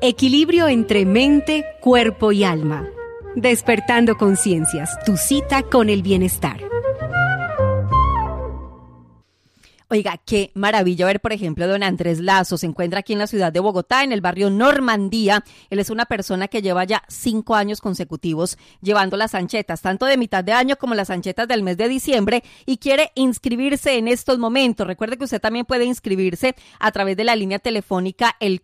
Equilibrio entre mente, cuerpo y alma. Despertando conciencias, tu cita con el bienestar. Oiga, qué maravilla ver, por ejemplo, don Andrés Lazo. Se encuentra aquí en la ciudad de Bogotá, en el barrio Normandía. Él es una persona que lleva ya 5 años consecutivos llevando las anchetas, tanto de mitad de año como las anchetas del mes de diciembre, y quiere inscribirse en estos momentos. Recuerde que usted también puede inscribirse a través de la línea telefónica el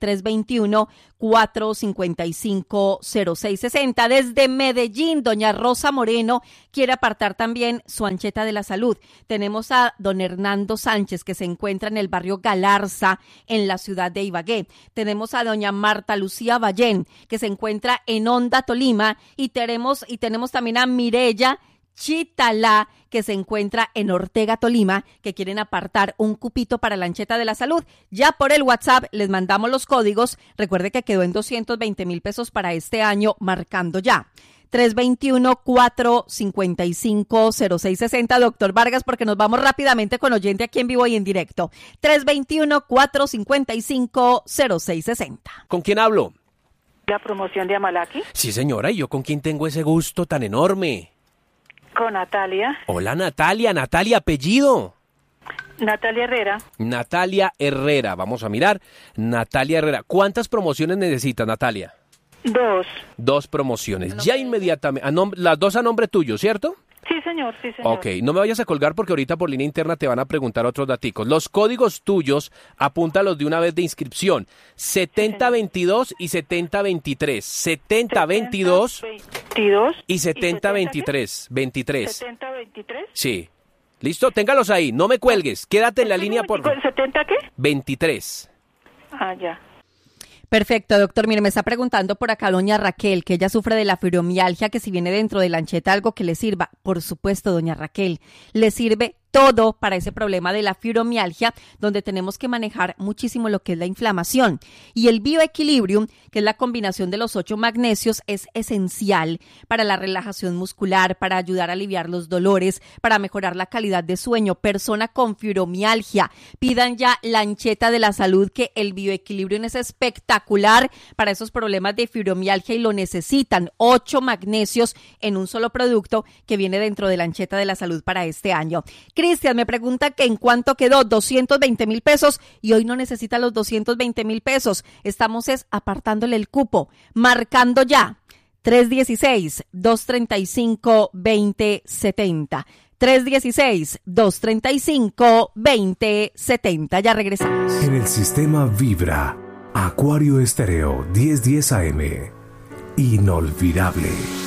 321-455-0660. Desde Medellín, doña Rosa Moreno quiere apartar también su ancheta de la salud. Tenemos a don Hernando Sánchez, que se encuentra en el barrio Galarza, en la ciudad de Ibagué. Tenemos a doña Marta Lucía Ballén, que se encuentra en Honda, Tolima, y tenemos también a Mireya Chitalá, que se encuentra en Ortega, Tolima, que quieren apartar un cupito para la ancheta de la salud. Ya por el WhatsApp les mandamos los códigos. Recuerde que quedó en 220,000 pesos para este año, marcando ya 321-455-0660, doctor Vargas, porque nos vamos rápidamente con oyente aquí en vivo y en directo. 321-455-0660. ¿Con quién hablo? ¿La promoción de Amalaki? Sí, señora, ¿y yo con quién tengo ese gusto tan enorme? Con Natalia. Hola, Natalia. Natalia, apellido. Natalia Herrera. Natalia Herrera, vamos a mirar. Natalia Herrera, ¿cuántas promociones necesita, Natalia? 2. 2 promociones. Ya inmediatamente, las 2 a nombre tuyo, ¿cierto? Sí, señor, sí, señor. Ok, no me vayas a colgar porque ahorita por línea interna te van a preguntar otros daticos. Los códigos tuyos, apúntalos de una vez de inscripción. 7022 y 7023. 7022 y 7023. 23. 7023. Sí. ¿Listo? Téngalos ahí, no me cuelgues. Quédate en la línea por... ¿70 qué? 23. Ah, ya. Perfecto, doctor. Mire, me está preguntando por acá doña Raquel, que ella sufre de la fibromialgia, que si viene dentro de la ancheta algo que le sirva. Por supuesto, doña Raquel, le sirve todo para ese problema de la fibromialgia, donde tenemos que manejar muchísimo lo que es la inflamación. Y el bioequilibrium, que es la combinación de los 8 magnesios, es esencial para la relajación muscular, para ayudar a aliviar los dolores, para mejorar la calidad de sueño. Persona con fibromialgia, pidan ya la ancheta de la salud, que el bioequilibrium es espectacular para esos problemas de fibromialgia y lo necesitan. 8 magnesios en un solo producto que viene dentro de la ancheta de la salud para este año. Cristian me pregunta que en cuánto quedó, 220,000 pesos, y hoy no necesita los 220,000 pesos. Estamos apartándole el cupo, marcando ya 316-235-2070. 316-235-2070. Ya regresamos. En el sistema Vibra, Acuario Estéreo 1010 AM. Inolvidable.